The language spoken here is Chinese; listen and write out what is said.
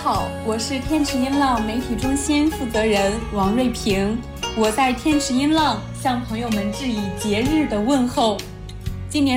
好，我是天池音浪媒体中心负责人王瑞平，我在天池音浪向朋友们致以节日的问候。